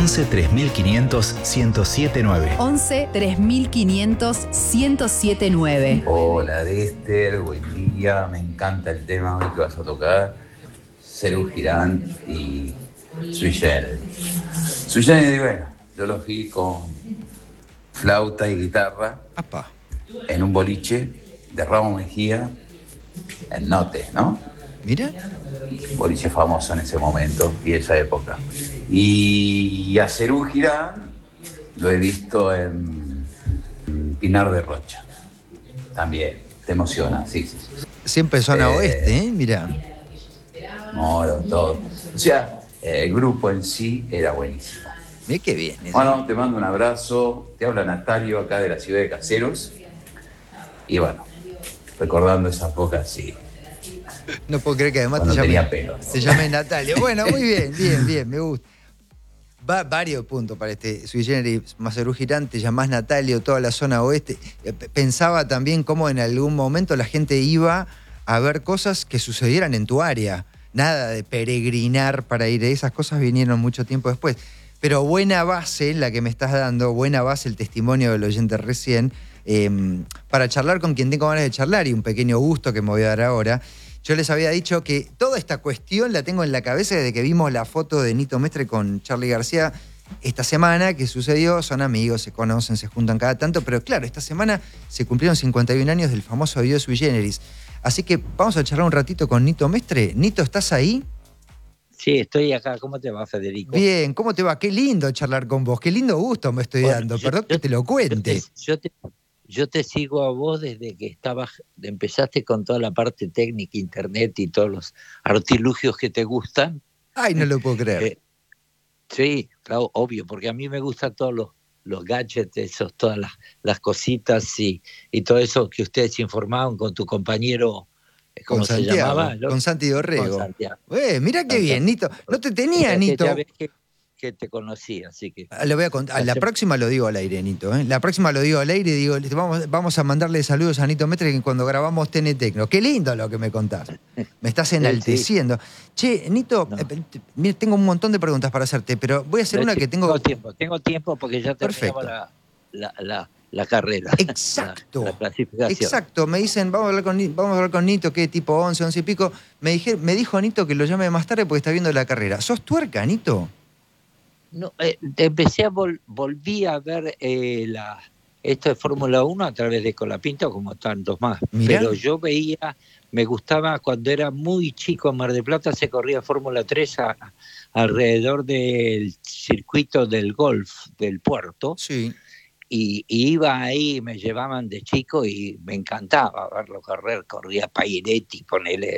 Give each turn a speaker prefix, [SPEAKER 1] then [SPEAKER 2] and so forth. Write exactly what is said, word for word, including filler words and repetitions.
[SPEAKER 1] once tres mil quinientos ciento siete nueve.
[SPEAKER 2] once tres mil quinientos ciento siete nueve.
[SPEAKER 3] Hola Dexter, buen día, me encanta el tema hoy que vas a tocar. Serú Girán y Sui Generis. Sui Generis, bueno, yo los vi con flauta y guitarra.
[SPEAKER 4] Apa.
[SPEAKER 3] En un boliche de Ramos Mejía, en Note, ¿no?
[SPEAKER 4] Mira.
[SPEAKER 3] Boliche famoso en ese momento y esa época. Y a Serú Girán lo he visto en Pinar de Rocha. También, te emociona, sí, sí, sí.
[SPEAKER 4] Siempre zona
[SPEAKER 3] Eh,
[SPEAKER 4] oeste, ¿eh? Mira.
[SPEAKER 3] Moro, todo. O sea, el grupo en sí era buenísimo.
[SPEAKER 4] Mira qué bien.
[SPEAKER 3] Bueno, te mando un abrazo. Te habla Natalio acá de la ciudad de Caseros. Y bueno, recordando esa época, sí.
[SPEAKER 4] No puedo creer que además
[SPEAKER 3] Cuando
[SPEAKER 4] te llame,
[SPEAKER 3] tenía pelo.
[SPEAKER 4] te llame Natalio. Bueno, muy bien, bien, bien, me gusta. Va varios puntos para este Sui Generis más Serú Girán, te llamás Natalio, toda la zona oeste. Pensaba también cómo en algún momento la gente iba a ver cosas que sucedieran en tu área. Nada de peregrinar para ir. Esas cosas vinieron mucho tiempo después. Pero buena base la que me estás dando, buena base el testimonio del oyente recién, eh, para charlar con quien tengo ganas de charlar y un pequeño gusto que me voy a dar ahora. Yo les había dicho que toda esta cuestión la tengo en la cabeza desde que vimos la foto de Nito Mestre con Charly García esta semana que sucedió. Son amigos, se conocen, se juntan cada tanto, pero claro, esta semana se cumplieron cincuenta y un años del famoso video Sui Generis. Así que vamos a charlar un ratito con Nito Mestre. Nito, ¿estás ahí?
[SPEAKER 5] Sí, estoy acá. ¿Cómo te va, Federico?
[SPEAKER 4] Bien, ¿cómo te va? Qué lindo charlar con vos, qué lindo gusto me estoy
[SPEAKER 5] Bueno,
[SPEAKER 4] dando.
[SPEAKER 5] yo-
[SPEAKER 4] Perdón que
[SPEAKER 5] yo-
[SPEAKER 4] te lo cuente.
[SPEAKER 5] Yo te, yo te, yo te sigo a vos desde que estabas, empezaste con toda la parte técnica, internet y todos los artilugios que te gustan.
[SPEAKER 4] Ay, no lo puedo creer.
[SPEAKER 5] Eh, sí, claro, obvio, porque a mí me gustan todos los, los gadgets, esos, todas las, las cositas y, y todo eso que ustedes informaban con tu compañero, ¿cómo
[SPEAKER 4] Con
[SPEAKER 5] se
[SPEAKER 4] Santiago,
[SPEAKER 5] llamaba? ¿No?
[SPEAKER 4] con Santi Dorrego.
[SPEAKER 5] Con Santiago.
[SPEAKER 4] Eh, mirá qué bien, Nito. No te tenía,
[SPEAKER 5] Esa que
[SPEAKER 4] Nito.
[SPEAKER 5] ya ves que, que te conocí, así que...
[SPEAKER 4] Ah, lo voy a contar. La
[SPEAKER 5] Hace-
[SPEAKER 4] próxima lo digo al aire, Nito. ¿eh? La próxima lo digo al aire y digo, vamos, vamos a mandarle saludos a Nito Mestre que cuando grabamos T N Tecno. Qué lindo lo que me contás. Me estás enalteciendo. Che, Nito,
[SPEAKER 5] No.
[SPEAKER 4] eh, te- mira, tengo un montón de preguntas para hacerte, pero voy a hacer una que tengo...
[SPEAKER 5] Tengo tiempo, tengo tiempo porque ya
[SPEAKER 4] Perfecto.
[SPEAKER 5] terminamos la, la, la, la carrera.
[SPEAKER 4] Exacto.
[SPEAKER 5] La, la clasificación.
[SPEAKER 4] Exacto, me dicen, vamos a hablar con, Ni- vamos a hablar con Nito, que tipo once, once y pico. Me, dije, me dijo Nito que lo llame más tarde porque está viendo la carrera. ¿Sos tuerca, Nito?
[SPEAKER 5] No, eh, empecé a vol, volví a ver eh, la, esto de Fórmula uno a través de Colapinto, como tantos más.
[SPEAKER 4] Mirá.
[SPEAKER 5] Pero yo veía, me gustaba cuando era muy chico en Mar del Plata, se corría Fórmula tres a- alrededor del circuito del golf del puerto.
[SPEAKER 4] Sí.
[SPEAKER 5] Y, y iba ahí, me llevaban de chico y me encantaba verlo correr, corría Pairetti, ponele